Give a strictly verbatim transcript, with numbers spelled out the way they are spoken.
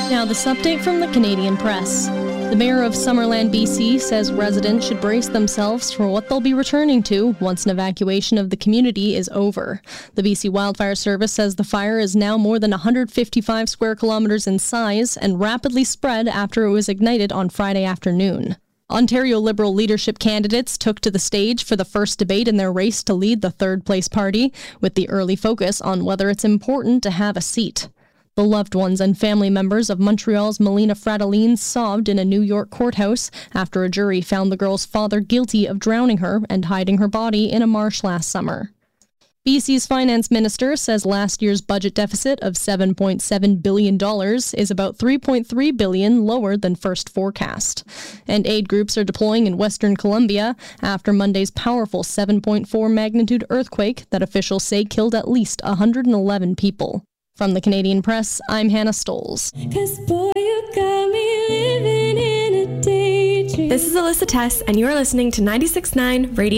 Now, this update from the Canadian Press. The mayor of Summerland, B C, says residents should brace themselves for what they'll be returning to once an evacuation of the community is over. The B C Wildfire Service says the fire is now more than one hundred fifty-five square kilometers in size and rapidly spread after it was ignited on Friday afternoon. Ontario Liberal leadership candidates took to the stage for the first debate in their race to lead the third-place party, with the early focus on whether it's important to have a seat. The loved ones and family members of Montreal's Melina Fratellin sobbed in a New York courthouse after a jury found the girl's father guilty of drowning her and hiding her body in a marsh last summer. B C's finance minister says last year's budget deficit of seven point seven billion dollars is about three point three billion dollars lower than first forecast. And aid groups are deploying in Western Colombia after Monday's powerful seven point four magnitude earthquake that officials say killed at least one hundred eleven people. From the Canadian Press, I'm Hannah Stoles. This is Alyssa Tess, and you're listening to ninety-six point nine Radio